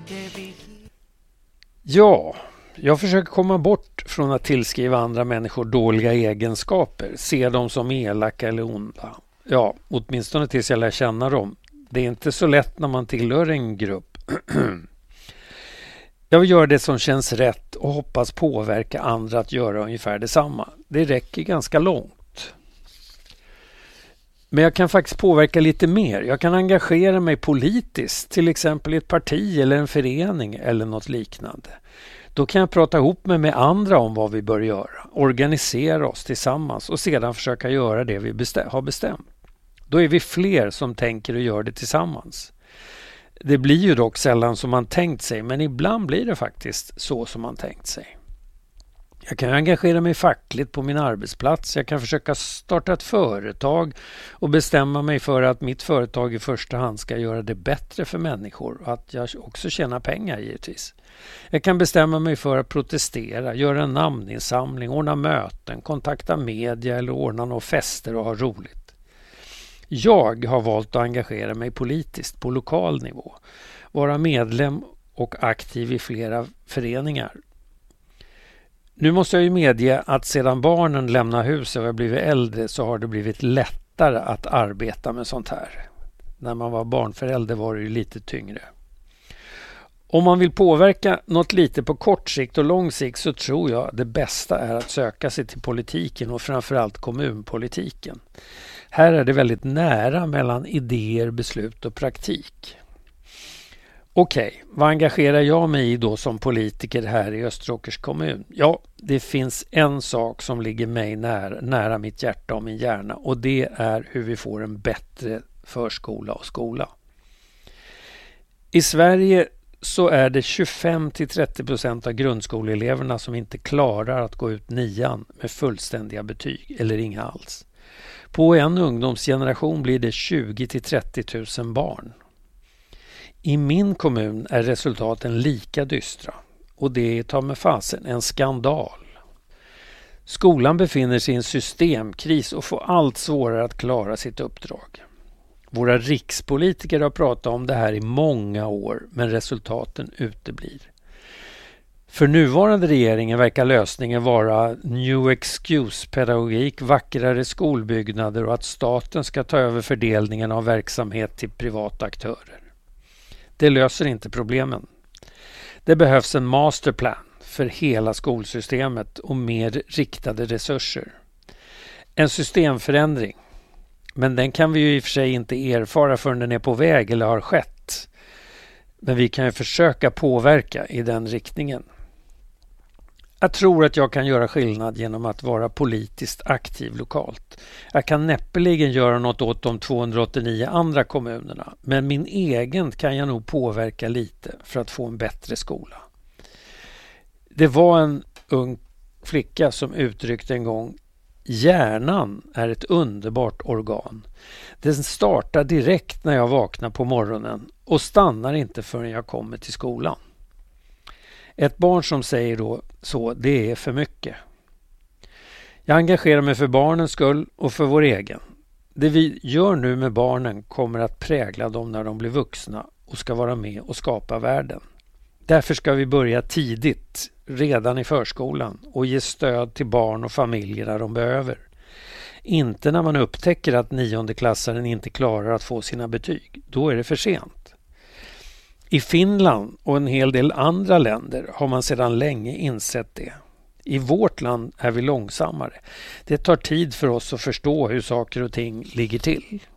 Ja, jag försöker komma bort från att tillskriva andra människor dåliga egenskaper. Se dem som elaka eller onda. Ja, åtminstone tills jag lär känna dem. Det är inte så lätt när man tillhör en grupp. Jag vill göra det som känns rätt och hoppas påverka andra att göra ungefär detsamma. Det räcker ganska långt. Men jag kan faktiskt påverka lite mer. Jag kan engagera mig politiskt, till exempel i ett parti eller en förening eller något liknande. Då kan jag prata ihop mig med andra om vad vi bör göra, organisera oss tillsammans och sedan försöka göra det vi har bestämt. Då är vi fler som tänker och gör det tillsammans. Det blir ju dock sällan som man tänkt sig, men ibland blir det faktiskt så som man tänkt sig. Jag kan engagera mig fackligt på min arbetsplats. Jag kan försöka starta ett företag och bestämma mig för att mitt företag i första hand ska göra det bättre för människor och att jag också tjänar pengar givetvis. Jag kan bestämma mig för att protestera, göra en namninsamling, ordna möten, kontakta media eller ordna några fester och ha roligt. Jag har valt att engagera mig politiskt på lokal nivå, vara medlem och aktiv i flera föreningar. Nu måste jag ju medge att sedan barnen lämnar huset och jag blivit äldre så har det blivit lättare att arbeta med sånt här. När man var barnförälder var det ju lite tyngre. Om man vill påverka något lite på kort sikt och lång sikt så tror jag det bästa är att söka sig till politiken och framförallt kommunpolitiken. Här är det väldigt nära mellan idéer, beslut och praktik. Okej, vad engagerar jag mig i då som politiker här i Österåkers kommun? Ja, det finns en sak som ligger mig nära mitt hjärta och min hjärna och det är hur vi får en bättre förskola och skola. I Sverige så är det 25-30% av grundskoleeleverna som inte klarar att gå ut 9:an med fullständiga betyg eller inga alls. På en ungdomsgeneration blir det 20-30 000 barn. I min kommun är resultaten lika dystra och det är ta med fasen en skandal. Skolan befinner sig i en systemkris och får allt svårare att klara sitt uppdrag. Våra rikspolitiker har pratat om det här i många år men resultaten uteblir. För nuvarande regeringen verkar lösningen vara new excuse-pedagogik, vackrare skolbyggnader och att staten ska ta över fördelningen av verksamhet till privata aktörer. Det löser inte problemen. Det behövs en masterplan för hela skolsystemet och mer riktade resurser. En systemförändring. Men den kan vi ju i och för sig inte erfara förrän den är på väg eller har skett. Men vi kan ju försöka påverka i den riktningen. Jag tror att jag kan göra skillnad genom att vara politiskt aktiv lokalt. Jag kan näppeligen göra något åt de 289 andra kommunerna, men min egen kan jag nog påverka lite för att få en bättre skola. Det var en ung flicka som uttryckte en gång: hjärnan är ett underbart organ. Den startar direkt när jag vaknar på morgonen och stannar inte förrän jag kommer till skolan. Ett barn som säger då så, det är för mycket. Jag engagerar mig för barnens skull och för vår egen. Det vi gör nu med barnen kommer att prägla dem när de blir vuxna och ska vara med och skapa världen. Därför ska vi börja tidigt, redan i förskolan, och ge stöd till barn och familjer där de behöver. Inte när man upptäcker att 9:e-klassaren inte klarar att få sina betyg. Då är det för sent. I Finland och en hel del andra länder har man sedan länge insett det. I vårt land är vi långsammare. Det tar tid för oss att förstå hur saker och ting ligger till.